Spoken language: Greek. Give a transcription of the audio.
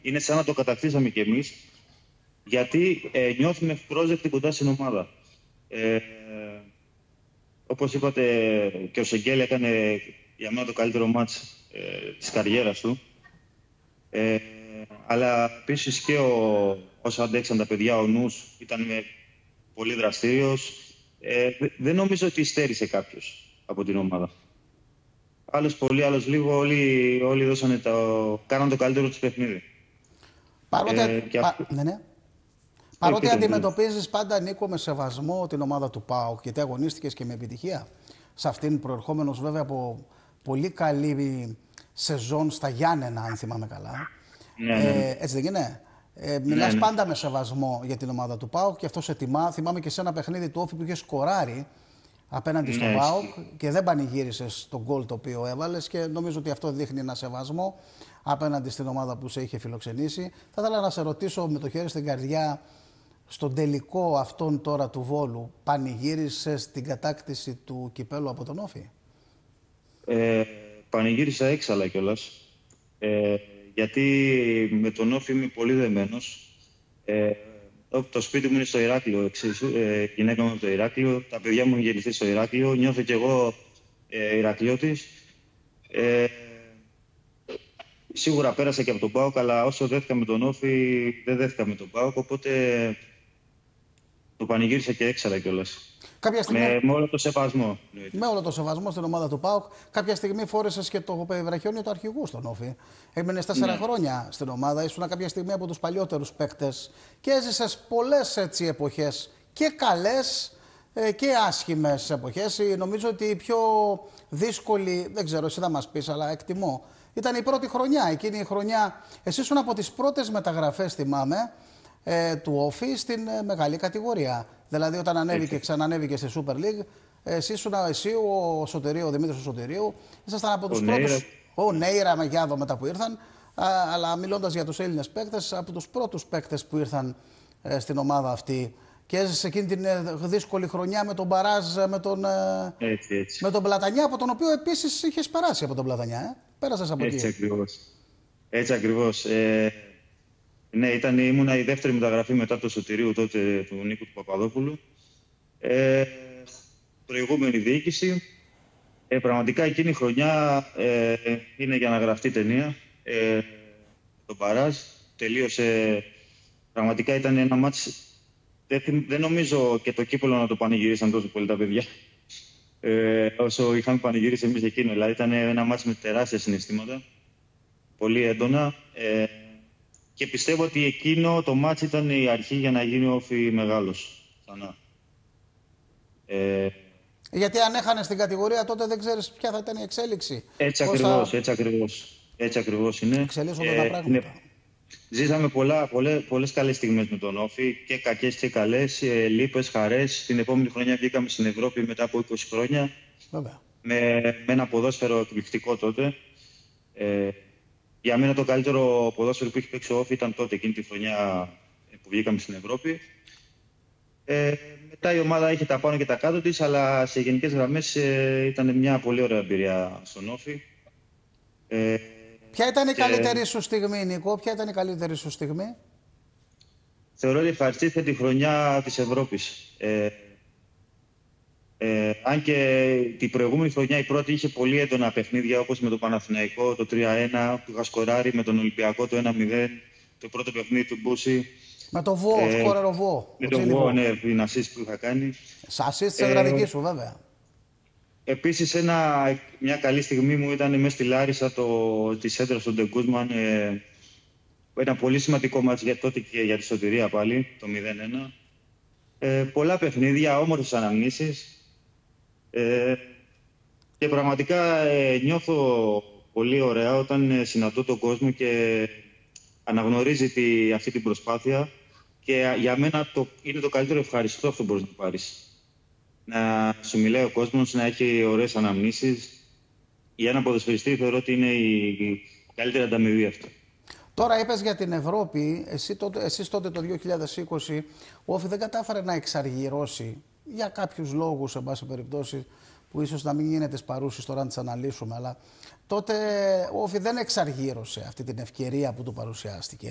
είναι σαν να το κατακτήσαμε κι εμείς, γιατί νιώθουμε ευπρόσδεκτοι κοντά στην ομάδα. Όπως είπατε, και ο Σεγγέλη έκανε για μένα το καλύτερο μάτς της καριέρας του. Αλλά επίσης και όσο αντέξαν τα παιδιά, ο νους ήταν πολύ δραστήριος. Δεν νομίζω ότι στέρισε κάποιος από την ομάδα. Άλλος πολύ, άλλος λίγο, όλοι κάναν το καλύτερο τους παιχνίδι. Παρότι αντιμετωπίζεις πάντα, Νίκο, με σεβασμό την ομάδα του ΠΑΟΚ, γιατί αγωνίστηκες και με επιτυχία σε αυτήν, προερχόμενος βέβαια από πολύ καλή σεζόν στα Γιάννενα, αν θυμάμαι καλά. Έτσι δεν είναι? Μιλάς πάντα με σεβασμό για την ομάδα του ΠΑΟΚ και αυτό σε τιμά. Θυμάμαι και σε ένα παιχνίδι του Όφη που είχε σκοράρει απέναντι στον ΠΑΟΚ και δεν πανηγύρισες τον γκολ το οποίο έβαλες, και νομίζω ότι αυτό δείχνει ένα σεβασμό απέναντι στην ομάδα που σε είχε φιλοξενήσει. Θα ήθελα να σε ρωτήσω με το χέρι στην καρδιά, στον τελικό αυτόν τώρα του Βόλου, πανηγύρισες την κατάκτηση του κυπέλου από τον Όφη? Πανηγύρισα έξαλα κιόλας. Γιατί με τον Όφη είμαι πολύ δεμένος. Το σπίτι μου είναι στο Ηράκλειο, εξίσου. Η γυναίκα μου από το Ηράκλειο, τα παιδιά μου έχουν γεννηθεί στο Ηράκλειο. Νιώθω κι εγώ Ηρακλειώτης. Σίγουρα πέρασα και από τον ΠΑΟΚ, αλλά όσο δέθηκα με τον Όφη, δεν δέθηκα με τον ΠΑΟΚ, οπότε το πανηγύρισα και έξαλα κιόλας. Με όλο το σεβασμό. Με όλο το σεβασμό στην ομάδα του ΠΑΟΚ. Κάποια στιγμή φόρεσες και το βραχιόνιο του αρχηγού στον Όφη. Έμεινες 4 χρόνια στην ομάδα. Ήσουν κάποια στιγμή από τους παλιότερους παίκτες και έζησες πολλές έτσι εποχές, και καλές και άσχημες εποχές. Νομίζω ότι η πιο δύσκολη, δεν ξέρω, εσύ θα μας πεις, αλλά εκτιμώ, ήταν η πρώτη χρονιά. Εκείνη η χρονιά, εσύ ήσουν από τις πρώτες μεταγραφές, θυμάμαι, του Όφη στην μεγάλη κατηγορία. Δηλαδή, όταν ανέβηκε, ξανανέβηκε στη Super League, εσύ, ο Σωτηρίου, ο Δημήτρης Σωτηρίου, ήσασταν από τους πρώτους. Ο Νέιρα με Γιάδο μετά που ήρθαν. Αλλά μιλώντας για τους Έλληνες παίκτες, από τους πρώτους παίκτες που ήρθαν στην ομάδα αυτή. Και έζησε εκείνη την δύσκολη χρονιά με τον Μπαράζ, με τον Πλατανιά, από τον οποίο επίσης είχες περάσει από τον Πλατανιά. Πέρασες από εκεί. Έτσι ακριβώς. Ναι, ήμουνα η δεύτερη μεταγραφή μετά το Σωτηρίου τότε του Νίκου του Παπαδόπουλου. Προηγούμενη διοίκηση. Πραγματικά εκείνη η χρονιά είναι για να γραφτεί ταινία. Το Παράζ τελείωσε. Πραγματικά ήταν ένα μάτς. Δεν νομίζω και το κύπελλο να το πανηγυρίσαν τόσο πολύ τα παιδιά. Όσο είχαμε πανηγυρίσει εμείς εκείνο. Δηλαδή ήταν ένα μάτς με τεράστια συναισθήματα. Πολύ έντονα. Και πιστεύω ότι εκείνο το μάτς ήταν η αρχή για να γίνει ο Όφη μεγάλος. Ξανά. Γιατί αν έχανες την κατηγορία, τότε δεν ξέρεις ποια θα ήταν η εξέλιξη. Έτσι ακριβώς είναι. Εξελίσσονται τα πράγματα. Ζήσαμε πολλές καλές στιγμές με τον Όφη, και κακές και καλές, λύπες, χαρές. Την επόμενη χρονιά βγήκαμε στην Ευρώπη μετά από 20 χρόνια. Βέβαια. Με ένα ποδόσφαιρο εκπληκτικό τότε. Για μένα το καλύτερο ποδόσφαιρο που είχε παίξει ο Όφη ήταν τότε, εκείνη τη χρονιά που βγήκαμε στην Ευρώπη. Μετά η ομάδα είχε τα πάνω και τα κάτω της, αλλά σε γενικές γραμμές ήταν μια πολύ ωραία εμπειρία στον Όφη. Ποια ήταν η καλύτερη σου στιγμή, Νίκο, ποια ήταν η καλύτερη σου στιγμή? Θεωρώ ότι ευχαριστήθηκα τη χρονιά της Ευρώπης. Αν και την προηγούμενη χρονιά η πρώτη είχε πολύ έντονα παιχνίδια, όπως με το Παναθηναϊκό το 3-1 που είχα σκοράρει, με τον Ολυμπιακό το 1-0, το πρώτο παιχνίδι του Μπούση. Με το Βο, σκόραρε ο Βο. Με τον Βο, ναι, την assist που είχα κάνει. Assist της εγγραφικής σου, βέβαια. Επίσης, μια καλή στιγμή μου ήταν μέσα στη Λάρισα τη σέντρα στον Ντεγκούσμαν. Ένα πολύ σημαντικό μάτς για τότε και για τη σωτηρία πάλι, το 0-1. Πολλά παιχνίδια, όμορφες αναμνήσεις. Και πραγματικά νιώθω πολύ ωραία όταν συναντώ τον κόσμο και αναγνωρίζει αυτή την προσπάθεια. Και για μένα είναι το καλύτερο ευχαριστώ αυτό που μπορείς να πάρεις. Να σου μιλάει ο κόσμος, να έχει ωραίες αναμνήσεις. Για έναν ποδοσφαιριστή θεωρώ ότι είναι η καλύτερη ανταμοιβή αυτό. Τώρα είπες για την Ευρώπη, εσείς τότε το 2020 ο Όφη δεν κατάφερε να εξαργυρώσει για κάποιους λόγους, εν πάση περιπτώσει, που ίσως να μην γίνεται παρούσεις τώρα να τις αναλύσουμε, αλλά τότε ο Όφη δεν εξαργύρωσε αυτή την ευκαιρία που του παρουσιάστηκε.